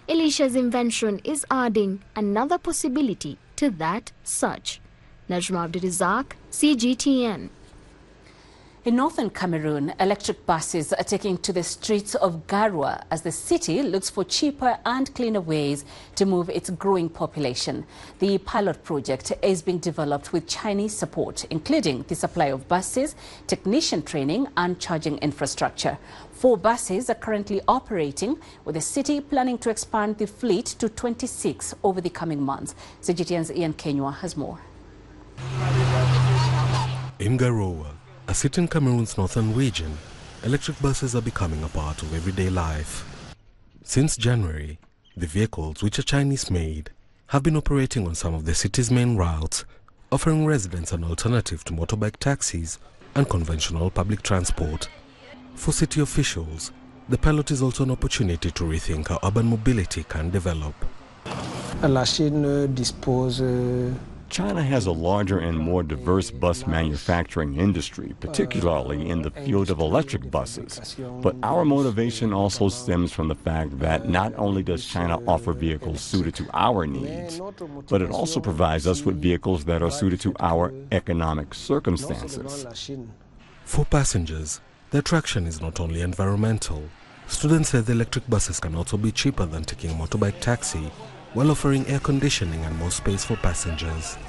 Elisha's invention is adding another possibility to that search. Najma Abdirizak, CGTN. In northern Cameroon, electric buses are taking to the streets of Garoua as the city looks for cheaper and cleaner ways to move its growing population. The pilot project is being developed with Chinese support, including the supply of buses, technician training and charging infrastructure. 4 buses are currently operating, with the city planning to expand the fleet to 26 over the coming months. CGTN's Ian Kenywa has more. In Garoua, a city in Cameroon's northern region, electric buses are becoming a part of everyday life. Since January, the vehicles, which are Chinese-made, have been operating on some of the city's main routes, offering residents an alternative to motorbike taxis and conventional public transport. For city officials, the pilot is also an opportunity to rethink how urban mobility can develop. China has a larger and more diverse bus manufacturing industry, particularly in the field of electric buses. But our motivation also stems from the fact that not only does China offer vehicles suited to our needs, but it also provides us with vehicles that are suited to our economic circumstances. For passengers, the attraction is not only environmental. Students say the electric buses can also be cheaper than taking a motorbike taxi, while offering air conditioning and more space for passengers.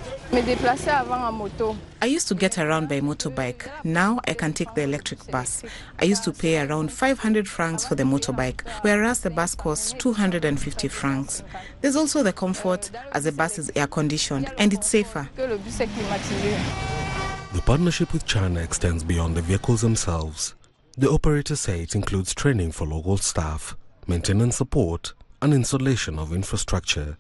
I used to get around by motorbike. Now I can take the electric bus. I used to pay around 500 francs for the motorbike, whereas the bus costs 250 francs. There's also the comfort, as the bus is air-conditioned and it's safer. The partnership with China extends beyond the vehicles themselves. The operators say it includes training for local staff, maintenance support, and installation of infrastructure.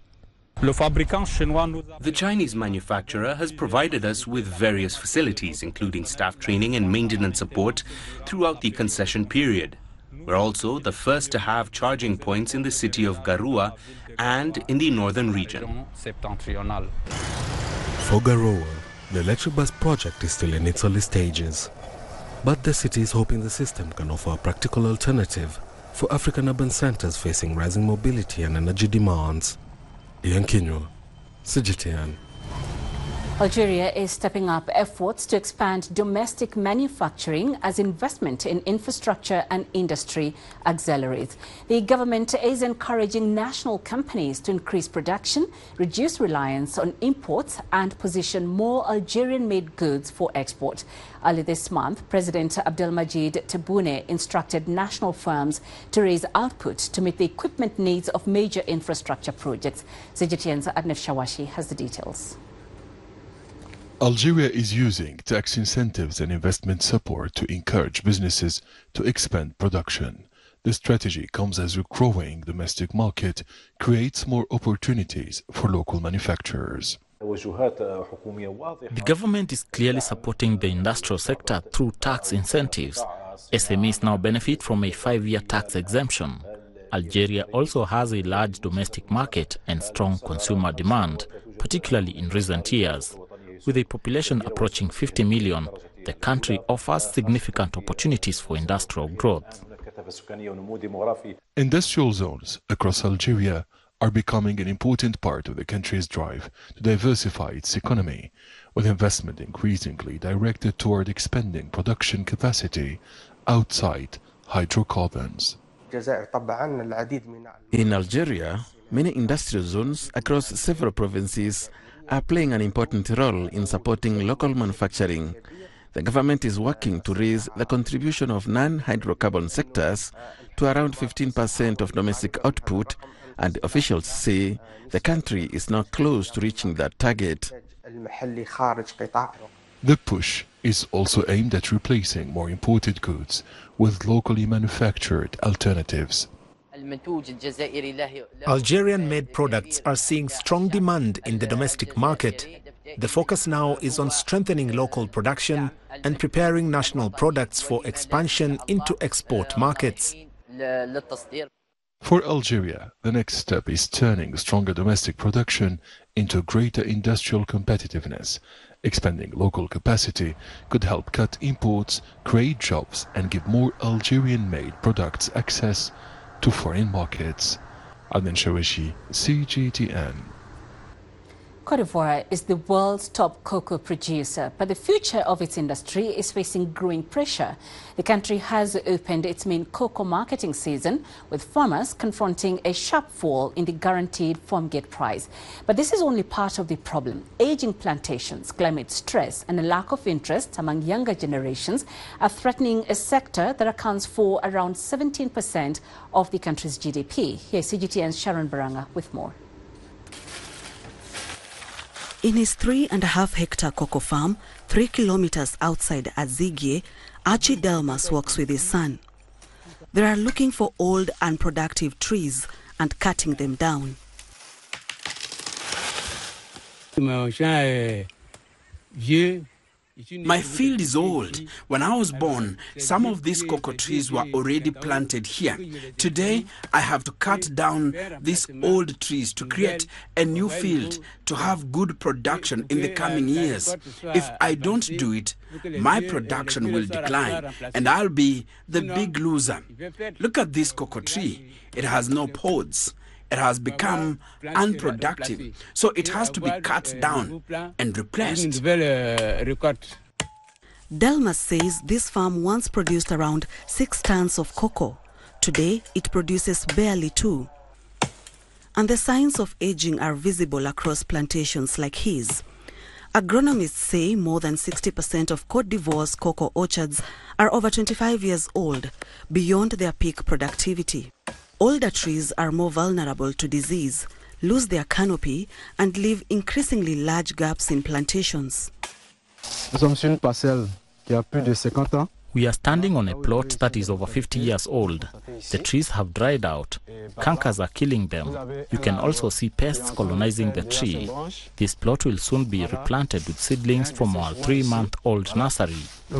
The Chinese manufacturer has provided us with various facilities, including staff training and maintenance support throughout the concession period. We're also the first to have charging points in the city of Garoua and in the northern region. For Garoua, the electric bus project is still in its early stages. But the city is hoping the system can offer a practical alternative for African urban centers facing rising mobility and energy demands. Ian Kenywa, CGTN. Algeria is stepping up efforts to expand domestic manufacturing as investment in infrastructure and industry accelerates. The government is encouraging national companies to increase production, reduce reliance on imports, and position more Algerian-made goods for export. Early this month, President Abdelmadjid Tebboune instructed national firms to raise output to meet the equipment needs of major infrastructure projects. CGTN's Adnef Shawashi has the details. Algeria is using tax incentives and investment support to encourage businesses to expand production. The strategy comes as a growing domestic market creates more opportunities for local manufacturers. The government is clearly supporting the industrial sector through tax incentives. SMEs now benefit from a 5-year tax exemption. Algeria also has a large domestic market and strong consumer demand, particularly in recent years. With a population approaching 50 million, the country offers significant opportunities for industrial growth. Industrial zones across Algeria are becoming an important part of the country's drive to diversify its economy, with investment increasingly directed toward expanding production capacity outside hydrocarbons. In Algeria, many industrial zones across several provinces are playing an important role in supporting local manufacturing. The government is working to raise the contribution of non-hydrocarbon sectors to around 15% of domestic output, and officials say the country is now close to reaching that target. The push is also aimed at replacing more imported goods with locally manufactured alternatives. Algerian-made products are seeing strong demand in the domestic market. The focus now is on strengthening local production and preparing national products for expansion into export markets. For Algeria, the next step is turning stronger domestic production into greater industrial competitiveness. Expanding local capacity could help cut imports, create jobs, and give more Algerian-made products access to foreign markets. Adnan Shawishi, CGTN. Côte d'Ivoire is the world's top cocoa producer, but the future of its industry is facing growing pressure. The country has opened its main cocoa marketing season, with farmers confronting a sharp fall in the guaranteed farm gate price. But this is only part of the problem. Aging plantations, climate stress, and a lack of interest among younger generations are threatening a sector that accounts for around 17% of the country's GDP. Here's CGTN's Sharon Baranga with more. In his 3.5-hectare cocoa farm, 3 kilometers outside Azigie, Archie Delmas works with his son. They are looking for old, unproductive trees and cutting them down. My field is old. When I was born, some of these cocoa trees were already planted here. Today, I have to cut down these old trees to create a new field to have good production in the coming years. If I don't do it, my production will decline and I'll be the big loser. Look at this cocoa tree. It has no pods. It has become unproductive, so it has to be cut down and replaced. Delmas says this farm once produced around 6 tons of cocoa. Today, it produces barely 2. And the signs of aging are visible across plantations like his. Agronomists say more than 60% of Côte d'Ivoire's cocoa orchards are over 25 years old, beyond their peak productivity. Older trees are more vulnerable to disease, lose their canopy, and leave increasingly large gaps in plantations. We are standing on a plot that is over 50 years old. The trees have dried out. Cankers are killing them. You can also see pests colonizing the tree. This plot will soon be replanted with seedlings from our 3-month-old nursery.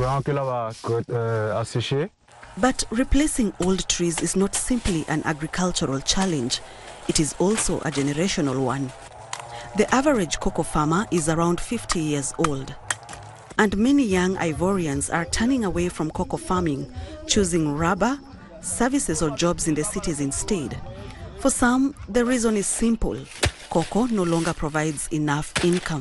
But replacing old trees is not simply an agricultural challenge. It is also a generational one. The average cocoa farmer is around 50 years old. And many young Ivorians are turning away from cocoa farming, choosing rubber, services or jobs in the cities instead. For some, the reason is simple. Cocoa no longer provides enough income.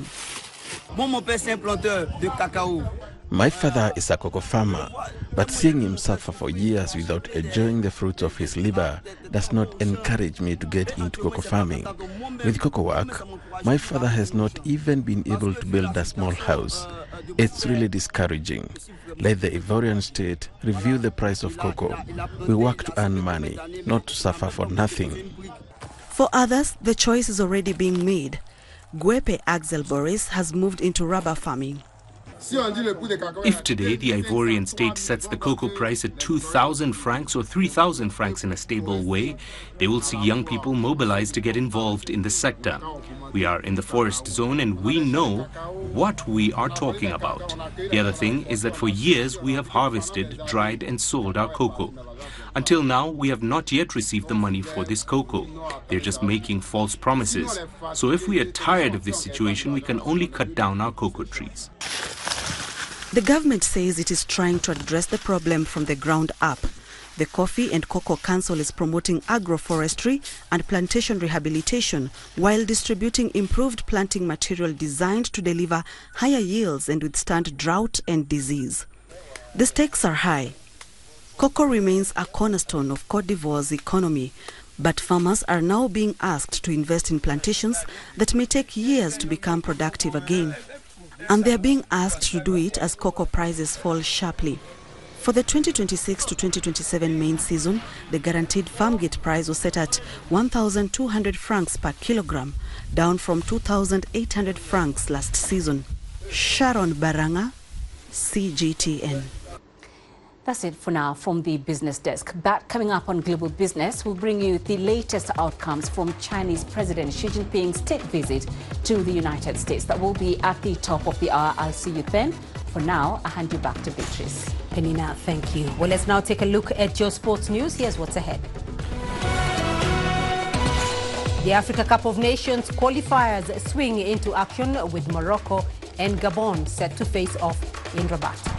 My father is a cocoa farmer, but seeing him suffer for years without enjoying the fruits of his labor does not encourage me to get into cocoa farming. With cocoa work, my father has not even been able to build a small house. It's really discouraging. Let the Ivorian state review the price of cocoa. We work to earn money, not to suffer for nothing. For others, the choice is already being made. Guepe Axel Boris has moved into rubber farming. If today the Ivorian state sets the cocoa price at 2,000 francs or 3,000 francs in a stable way, they will see young people mobilized to get involved in the sector. We are in the forest zone and we know what we are talking about. The other thing is that for years we have harvested, dried and sold our cocoa. Until now, we have not yet received the money for this cocoa. They're just making false promises. So if we are tired of this situation, we can only cut down our cocoa trees. The government says it is trying to address the problem from the ground up. The Coffee and Cocoa Council is promoting agroforestry and plantation rehabilitation while distributing improved planting material designed to deliver higher yields and withstand drought and disease. The stakes are high. Cocoa remains a cornerstone of Côte d'Ivoire's economy, but farmers are now being asked to invest in plantations that may take years to become productive again. And they are being asked to do it as cocoa prices fall sharply. For the 2026 to 2027 main season, the guaranteed farm gate price was set at 1,200 francs per kilogram, down from 2,800 francs last season. Sharon Baranga, CGTN. That's it for now from the business desk. Back coming up on Global Business, we'll bring you the latest outcomes from Chinese President Xi Jinping's state visit to the United States. That will be at the top of the hour. I'll see you then. For now, I hand you back to Beatrice. Penina, thank you. Well, let's now take a look at your sports news. Here's what's ahead. The Africa Cup of Nations qualifiers swing into action with Morocco and Gabon set to face off in Rabat.